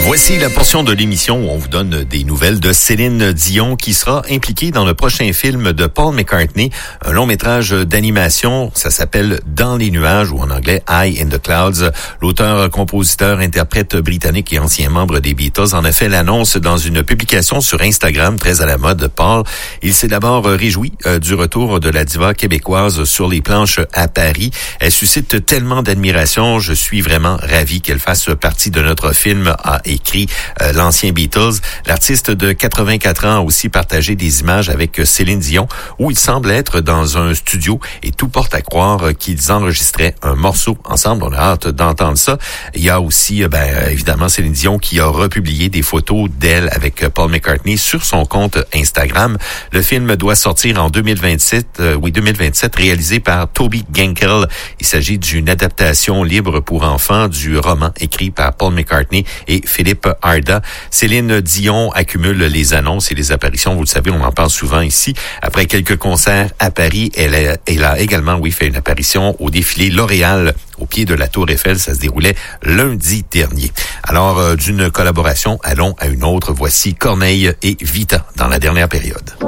Voici la portion de l'émission où on vous donne des nouvelles de Céline Dion qui sera impliquée dans le prochain film de Paul McCartney, un long métrage d'animation. Ça s'appelle Dans les nuages ou en anglais High in the Clouds. L'auteur, compositeur, interprète britannique et ancien membre des Beatles en a fait l'annonce dans une publication sur Instagram très à la mode. Paul, il s'est d'abord réjoui du retour de la diva québécoise sur les planches à Paris. Elle suscite tellement d'admiration. Je suis vraiment ravi qu'elle fasse partie de notre film, a écrit l'ancien Beatles. L'artiste de 84 ans a aussi partagé des images avec Céline Dion où il semble être dans un studio et tout porte à croire qu'ils enregistraient un morceau ensemble. On a hâte d'entendre ça. Il y a aussi, évidemment, Céline Dion qui a republié des photos d'elle avec Paul McCartney sur son compte Instagram. Le film doit sortir en 2027, réalisé par Toby Genkel. Il s'agit d'une adaptation libre pour enfants du roman écrit par Paul McCartney et Philippe Arda. Céline Dion accumule les annonces et les apparitions. Vous le savez, on en parle souvent ici. Après quelques concerts à Paris, elle a également, fait une apparition au défilé L'Oréal au pied de la Tour Eiffel. Ça se déroulait lundi dernier. Alors, d'une collaboration, allons à une autre. Voici Corneille et Vita dans la dernière période.